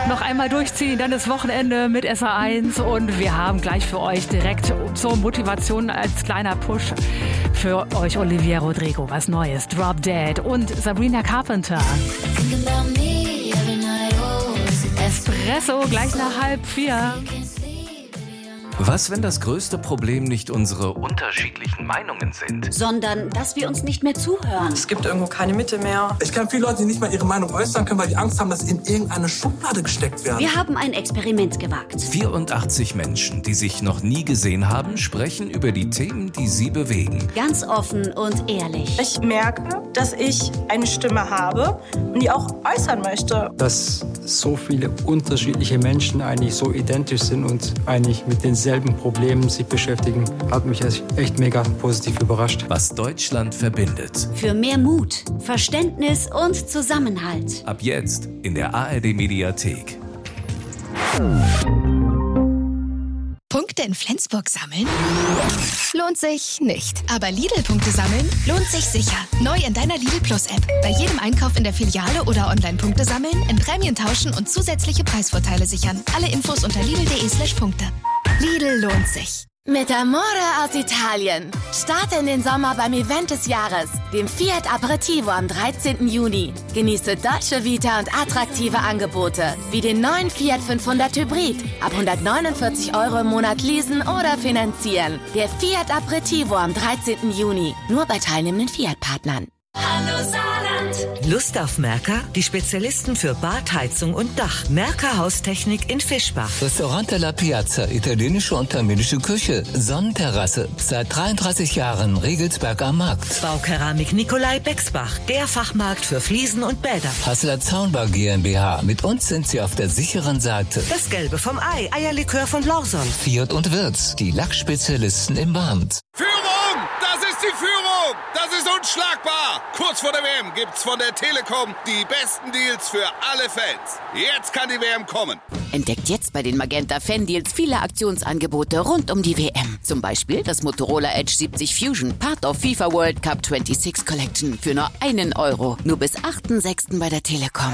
Noch einmal durchziehen, dann ist Wochenende mit SA1 und wir haben gleich für euch direkt zur Motivation als kleiner Push für euch Olivia Rodrigo was Neues. Drop Dead und Sabrina Carpenter. Espresso gleich nach 3:30. Was, wenn das größte Problem nicht unsere unterschiedlichen Meinungen sind? Sondern, dass wir uns nicht mehr zuhören. Es gibt irgendwo keine Mitte mehr. Ich kenne viele Leute, die nicht mal ihre Meinung äußern können, weil die Angst haben, dass sie in irgendeine Schublade gesteckt werden. Wir haben ein Experiment gewagt. 84 Menschen, die sich noch nie gesehen haben, sprechen über die Themen, die sie bewegen. Ganz offen und ehrlich. Ich merke, dass ich eine Stimme habe und die auch äußern möchte. Dass so viele unterschiedliche Menschen eigentlich so identisch sind und eigentlich mit denselben Problemen sich beschäftigen, hat mich echt mega positiv überrascht. Was Deutschland verbindet. Für mehr Mut, Verständnis und Zusammenhalt. Ab jetzt in der ARD-Mediathek. Punkte in Flensburg sammeln? Lohnt sich nicht. Aber Lidl-Punkte sammeln lohnt sich sicher. Neu in deiner Lidl Plus-App. Bei jedem Einkauf in der Filiale oder online Punkte sammeln, in Prämien tauschen und zusätzliche Preisvorteile sichern. Alle Infos unter lidl.de/Punkte. Lidl lohnt sich. Mit Amore aus Italien. Starte in den Sommer beim Event des Jahres, dem Fiat Aperitivo am 13. Juni. Genieße Dolce Vita und attraktive Angebote, wie den neuen Fiat 500 Hybrid. Ab 149 € im Monat leasen oder finanzieren. Der Fiat Aperitivo am 13. Juni. Nur bei teilnehmenden Fiat-Partnern. Hallo Saarland! Lust auf Merca? Die Spezialisten für Bad, Heizung und Dach. Merca Haustechnik in Fischbach. Restaurant La Piazza, italienische und tamilische Küche. Sonnenterrasse, seit 33 Jahren Regelsberg am Markt. Baukeramik Nikolai Bexbach, der Fachmarkt für Fliesen und Bäder. Hasseler Zaunbau GmbH, mit uns sind Sie auf der sicheren Seite. Das Gelbe vom Ei, Eierlikör von Lawson. Fiat und Wirtz, die Lackspezialisten im Band. Führung! Das ist die Führung! Das ist unschlagbar! Kurz vor der WM gibt's von der Telekom die besten Deals für alle Fans. Jetzt kann die WM kommen. Entdeckt jetzt bei den Magenta Fan-Deals viele Aktionsangebote rund um die WM. Zum Beispiel das Motorola Edge 70 Fusion, Part of FIFA World Cup 26 Collection für nur €1. Nur bis 8.6. bei der Telekom.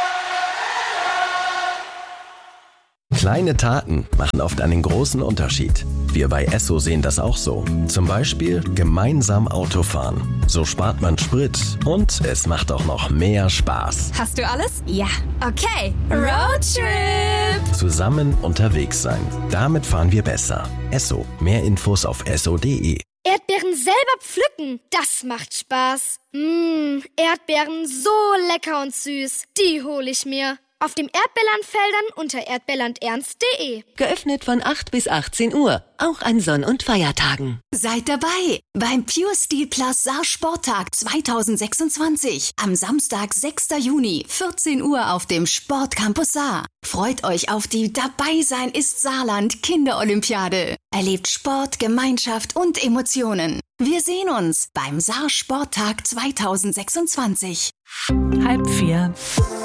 Kleine Taten machen oft einen großen Unterschied. Wir bei Esso sehen das auch so. Zum Beispiel gemeinsam Autofahren. So spart man Sprit und es macht auch noch mehr Spaß. Hast du alles? Ja. Okay. Roadtrip! Zusammen unterwegs sein. Damit fahren wir besser. Esso. Mehr Infos auf esso.de. Erdbeeren selber pflücken, das macht Spaß. Erdbeeren so lecker und süß, die hole ich mir. Auf dem Erdbeerlandfeldern unter erdbeerlandernst.de. Geöffnet von 8 bis 18 Uhr, auch an Sonn- und Feiertagen. Seid dabei beim Pure Steel Plus Saar-Sporttag 2026. Am Samstag, 6. Juni, 14 Uhr auf dem Sportcampus Saar. Freut euch auf die Dabei-Sein ist Saarland Kinderolympiade. Erlebt Sport, Gemeinschaft und Emotionen. Wir sehen uns beim Saar-Sporttag 2026. 3:30.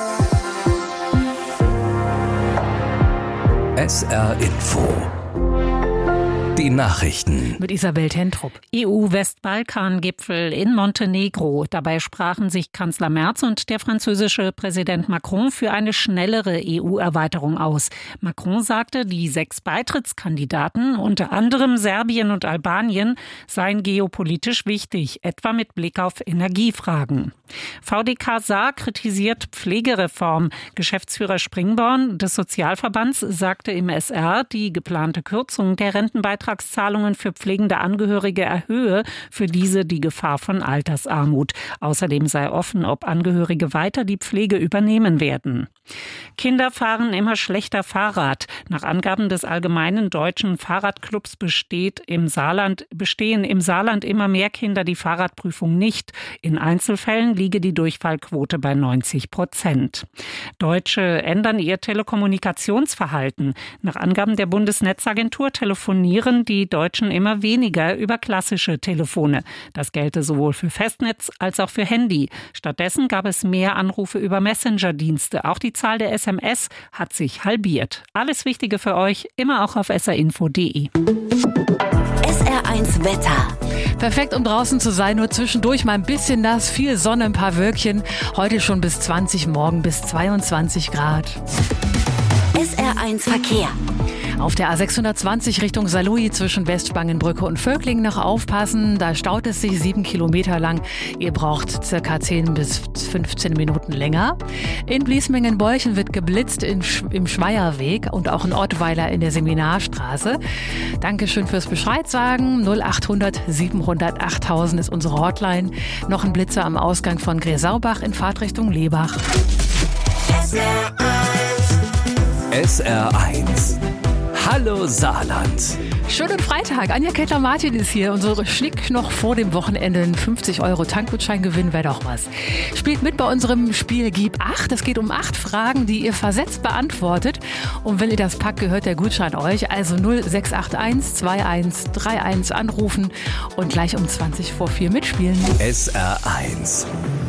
SR Info. Die Nachrichten. Mit Isabel Tentrup. EU-Westbalkan-Gipfel in Montenegro. Dabei sprachen sich Kanzler Merz und der französische Präsident Macron für eine schnellere EU-Erweiterung aus. Macron sagte, die 6 Beitrittskandidaten, unter anderem Serbien und Albanien, seien geopolitisch wichtig, etwa mit Blick auf Energiefragen. VDK Saar kritisiert Pflegereform. Geschäftsführer Springborn des Sozialverbands sagte im SR, die geplante Kürzung der Rentenbeitragszahlungen für pflegende Angehörige erhöhe für diese die Gefahr von Altersarmut. Außerdem sei offen, ob Angehörige weiter die Pflege übernehmen werden. Kinder fahren immer schlechter Fahrrad. Nach Angaben des Allgemeinen Deutschen Fahrradclubs bestehen im Saarland immer mehr Kinder die Fahrradprüfung nicht. In Einzelfällen liege die Durchfallquote bei 90%. Deutsche ändern ihr Telekommunikationsverhalten. Nach Angaben der Bundesnetzagentur telefonieren die Deutschen immer weniger über klassische Telefone. Das gelte sowohl für Festnetz als auch für Handy. Stattdessen gab es mehr Anrufe über Messenger-Dienste. Auch die Zahl der SMS hat sich halbiert. Alles Wichtige für euch immer auch auf srinfo.de. SR1 Wetter. Perfekt, um draußen zu sein, nur zwischendurch mal ein bisschen nass, viel Sonne, ein paar Wölkchen. Heute schon bis 20, morgen bis 22 Grad. SR1 Verkehr. Auf der A620 Richtung Saarlouis zwischen Westspangenbrücke und Völklingen noch aufpassen. Da staut es sich 7 Kilometer lang. Ihr braucht circa 10 bis 15 Minuten länger. In Bliesmengen-Bolchen wird geblitzt im Schweierweg und auch in Ottweiler in der Seminarstraße. Dankeschön fürs Bescheid sagen. 0800 700 8000 ist unsere Hotline. Noch ein Blitzer am Ausgang von Gräsaubach in Fahrtrichtung Lebach. SR1. Hallo Saarland. Schönen Freitag. Anja Kettler-Martin ist hier. Unsere Schnick noch vor dem Wochenende einen 50€ Tankgutschein gewinnen, wäre doch was. Spielt mit bei unserem Spiel Gib 8. Es geht um 8 Fragen, die ihr versetzt beantwortet. Und wenn ihr das packt, gehört der Gutschein euch. Also 0681 2131 anrufen und gleich um 20 vor 4 mitspielen. SR1.